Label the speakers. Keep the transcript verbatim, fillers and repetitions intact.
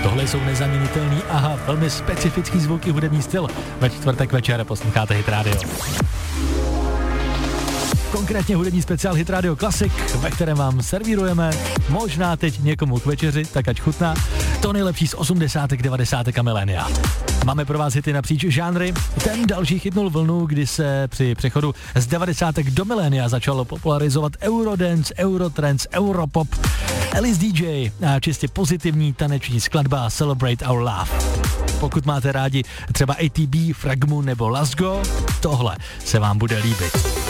Speaker 1: Tohle jsou nezaměnitelný, aha, velmi specifický zvuky, hudební styl. Ve čtvrtek večer posloucháte Hit Radio. Konkrétně hudební speciál Hit Radio Classic, ve kterém vám servírujeme, možná teď někomu k večeři, tak ať chutná, to nejlepší z osmdesátek, devadesátek a milénia. Máme pro vás hity napříč žánry. Ten další chytnul vlnu, kdy se při přechodu z devadesátek do milénia začalo popularizovat Eurodance, Eurotrance, Europop. Alice D J a čistě pozitivní taneční skladba Celebrate Our Love. Pokud máte rádi třeba A T B, Fragmu nebo Lasgo, tohle se vám bude líbit.